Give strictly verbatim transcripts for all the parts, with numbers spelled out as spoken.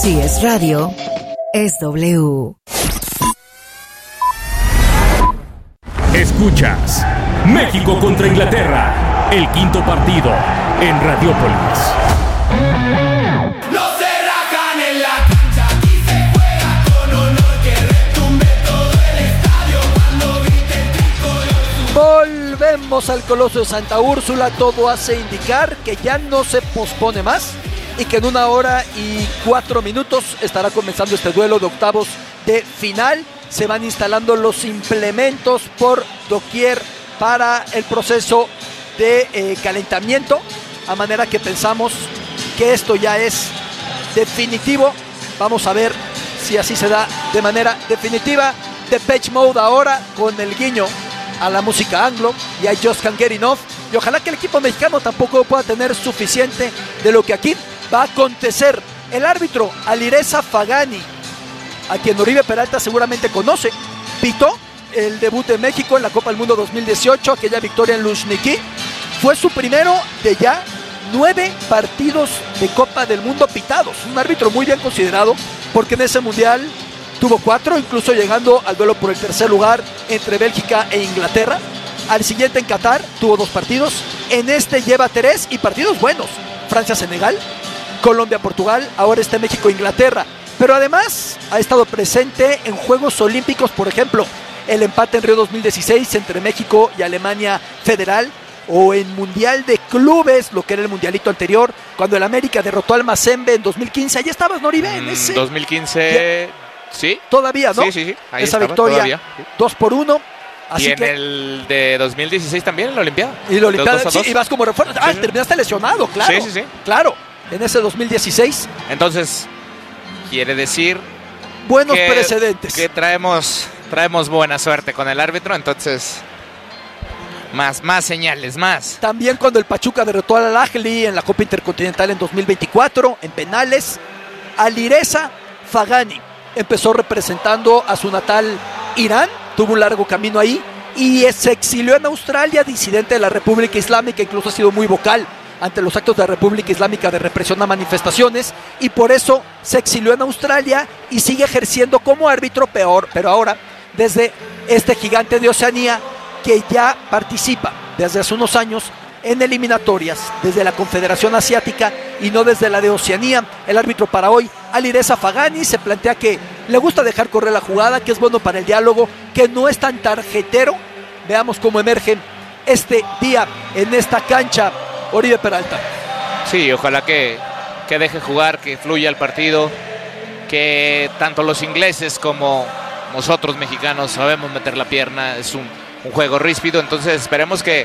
Si es radio, es W. Escuchas México contra Inglaterra, el quinto partido en Radiópolis. No se rajan en la cancha, aquí se juega con honor, que retumbe todo el estadio cuando grite el tricolor. Volvemos al Coloso de Santa Úrsula, todo hace indicar que ya no se pospone más y que en una hora y cuatro minutos estará comenzando este duelo de octavos de final. Se van instalando los implementos por doquier para el proceso de eh, calentamiento, a manera que pensamos que esto ya es definitivo. Vamos a ver si así se da de manera definitiva. Depeche Mode ahora con el guiño a la música anglo y I Just Can't Get Enough, y ojalá que el equipo mexicano tampoco pueda tener suficiente de lo que aquí va a acontecer. El árbitro Alireza Fagani, a quien Oribe Peralta seguramente conoce, pitó el debut de México en la Copa del Mundo dos mil dieciocho, aquella victoria en Luzhniki. Fue su primero de ya nueve partidos de Copa del Mundo pitados. Un árbitro muy bien considerado, porque en ese mundial tuvo cuatro, incluso llegando al duelo por el tercer lugar entre Bélgica e Inglaterra. Al siguiente en Qatar tuvo dos partidos. En este lleva tres y partidos buenos. Francia-Senegal, Colombia-Portugal, ahora está México-Inglaterra. Pero además ha estado presente en Juegos Olímpicos, por ejemplo, el empate en Río dos mil dieciséis entre México y Alemania Federal, o en Mundial de Clubes, lo que era el mundialito anterior, cuando el América derrotó al Mazembe en dos mil quince. Allí estabas, Noribe, en ese. dos mil quince, ya, sí. Todavía, ¿no? Sí, sí, sí. Ahí Esa estaba, victoria, todavía, sí. dos por uno. Así y en que, el de dos mil dieciséis también, en la Olimpiada. Y la Olimpiada, dos a dos. sí, y vas como refuerzo. Ah, sí, sí. Terminaste lesionado, claro. Sí, sí, sí. Claro, en ese dos mil dieciséis. Entonces, quiere decir buenos que, precedentes. que traemos, traemos buena suerte con el árbitro, entonces más, más señales, más. También cuando el Pachuca derrotó al Al-Ahly en la Copa Intercontinental en dos mil veinticuatro, en penales, Alireza Fagani empezó representando a su natal Irán, tuvo un largo camino ahí y se exilió en Australia, disidente de la República Islámica, incluso ha sido muy vocal ante los actos de la República Islámica de represión a manifestaciones, y por eso se exilió en Australia y sigue ejerciendo como árbitro, peor, pero ahora desde este gigante de Oceanía, que ya participa desde hace unos años en eliminatorias desde la Confederación Asiática y no desde la de Oceanía. El árbitro para hoy, Alireza Fagani, se plantea que le gusta dejar correr la jugada, que es bueno para el diálogo, que no es tan tarjetero. Veamos cómo emerge este día en esta cancha Oribe Peralta. Sí, ojalá que, que deje jugar, que fluya el partido, que tanto los ingleses como nosotros mexicanos sabemos meter la pierna. Es un, un juego ríspido, entonces esperemos que,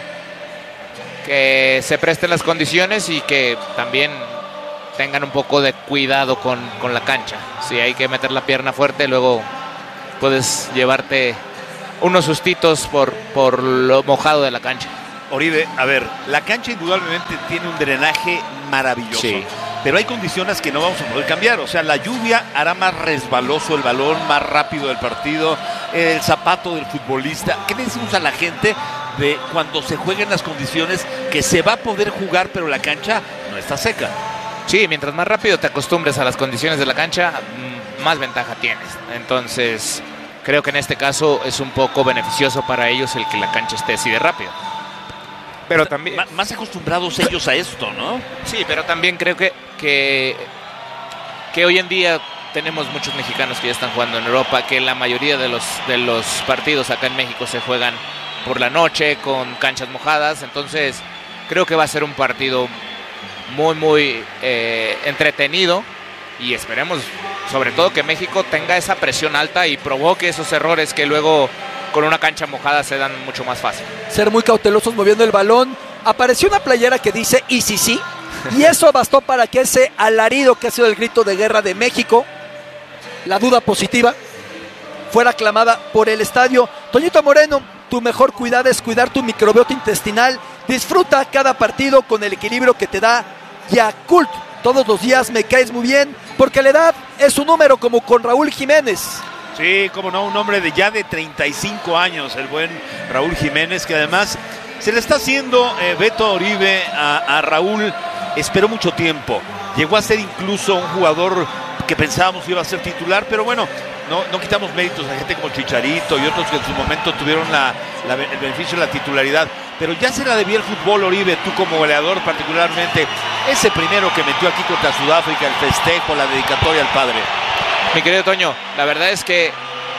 que se presten las condiciones y que también tengan un poco de cuidado con, con la cancha. Si hay que meter la pierna fuerte, luego puedes llevarte unos sustitos por, por lo mojado de la cancha. Oribe, a ver, la cancha indudablemente tiene un drenaje maravilloso, sí, pero hay condiciones que no vamos a poder cambiar. O sea, la lluvia hará más resbaloso el balón, más rápido el partido, el zapato del futbolista. ¿Qué le decimos a la gente de cuando se jueguen las condiciones que se va a poder jugar, pero la cancha no está seca? Sí, mientras más rápido te acostumbres a las condiciones de la cancha, más ventaja tienes. Entonces, creo que en este caso es un poco beneficioso para ellos el que la cancha esté así de rápido. Pero también M- más acostumbrados ellos a esto, ¿no? Sí, pero también creo que, que, que hoy en día tenemos muchos mexicanos que ya están jugando en Europa, que la mayoría de los, de los partidos acá en México se juegan por la noche, con canchas mojadas. Entonces, creo que va a ser un partido muy, muy eh, entretenido, y esperemos sobre todo que México tenga esa presión alta y provoque esos errores que luego con una cancha mojada se dan mucho más fácil. Ser muy cautelosos moviendo el balón. Apareció una playera que dice "y sí sí", y eso bastó para que ese alarido que ha sido el grito de guerra de México, la duda positiva, fuera aclamada por el estadio. Toñito Moreno, tu mejor cuidado es cuidar tu microbiota intestinal. Disfruta cada partido con el equilibrio que te da Yakult. Todos los días me caes muy bien, porque la edad es un número, como con Raúl Jiménez. Sí, como no, un hombre de ya de treinta y cinco años, el buen Raúl Jiménez, que además se le está haciendo eh, Beto Oribe a, a Raúl. Esperó mucho tiempo, llegó a ser incluso un jugador que pensábamos que iba a ser titular, pero bueno, no, no quitamos méritos a gente como Chicharito y otros que en su momento tuvieron la, la, el beneficio de la titularidad, pero ya se la debía el fútbol, Oribe, tú como goleador particularmente, ese primero que metió aquí contra Sudáfrica, el festejo, la dedicatoria al padre. Mi querido Toño, la verdad es que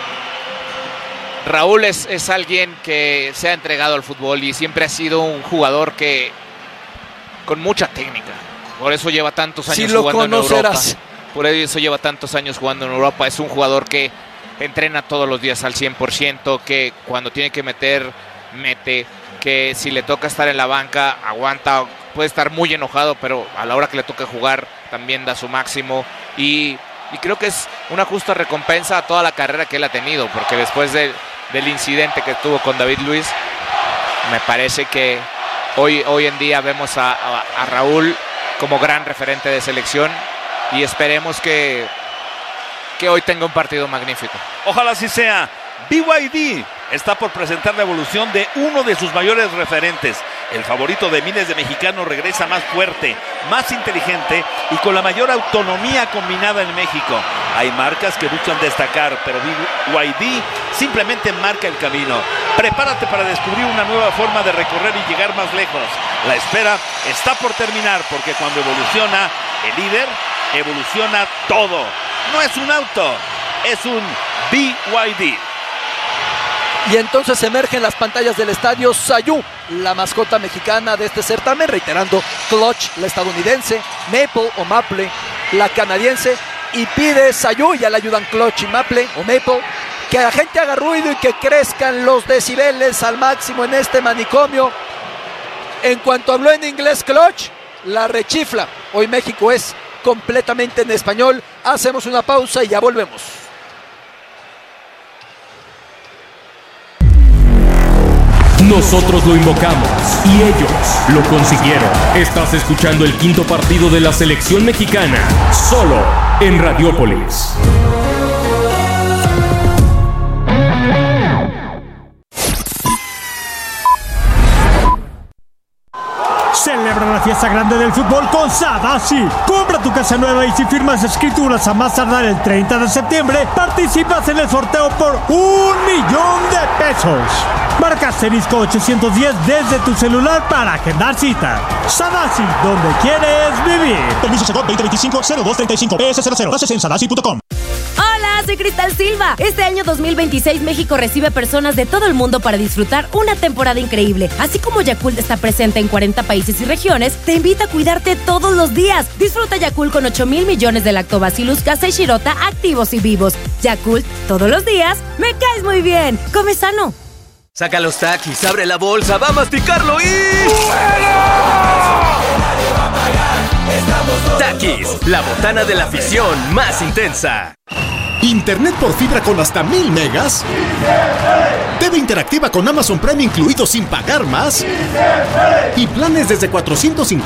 Raúl es, es alguien que se ha entregado al fútbol y siempre ha sido un jugador que con mucha técnica. Por eso lleva tantos años si lo jugando conocerás. en Europa. Por eso lleva tantos años jugando en Europa. Es un jugador que entrena todos los días al cien por ciento, que cuando tiene que meter, mete, que si le toca estar en la banca, aguanta. Puede estar muy enojado, pero a la hora que le toca jugar también da su máximo. Y, y creo que es una justa recompensa a toda la carrera que él ha tenido, porque después de, del incidente que tuvo con David Luiz, me parece que hoy, hoy en día vemos a, a, a Raúl como gran referente de selección y esperemos que, que hoy tenga un partido magnífico. Ojalá así sea. B Y D está por presentar la evolución de uno de sus mayores referentes. El favorito de miles de mexicanos regresa más fuerte, más inteligente y con la mayor autonomía combinada en México. Hay marcas que buscan destacar, pero B Y D simplemente marca el camino. Prepárate para descubrir una nueva forma de recorrer y llegar más lejos. La espera está por terminar porque cuando evoluciona el líder, evoluciona todo. No es un auto, es un B Y D. Y entonces emerge en las pantallas del estadio Sayú, la mascota mexicana de este certamen, reiterando Clutch, la estadounidense, Maple o Maple, la canadiense, y pide Sayú, ya le ayudan Clutch y Maple o Maple, que la gente haga ruido y que crezcan los decibeles al máximo en este manicomio. En cuanto habló en inglés Clutch, la rechifla. Hoy México es completamente en español. Hacemos una pausa y ya volvemos. Nosotros lo invocamos y ellos lo consiguieron. Estás escuchando el quinto partido de la selección mexicana, solo en Radiópolis. Celebra la fiesta grande del fútbol con Sadasi. Compra tu casa nueva y si firmas escrituras a más tardar el treinta de septiembre, participas en el sorteo por un millón de pesos. Marca asterisco ochocientos diez desde tu celular para agendar cita. Sadasi, donde quieres vivir. Permiso Segov veinte veinticinco cero dos treinta y cinco P S cero cero. Bases en sadasi punto com. Hola, soy Cristal Silva. Este año dos mil veintiséis México recibe personas de todo el mundo para disfrutar una temporada increíble. Así como Yakult está presente en cuarenta países y regiones, te invita a cuidarte todos los días. Disfruta Yakult con ocho mil millones de lactobacillus casei shirota activos y vivos. Yakult, todos los días, me caes muy bien. Come sano. Saca los taquis, abre la bolsa, va a masticarlo y... Takis, la botana de la afición más intensa. Internet por fibra con hasta mil megas. T V interactiva con Amazon Prime incluido sin pagar más. Y planes desde cuatrocientos cincuenta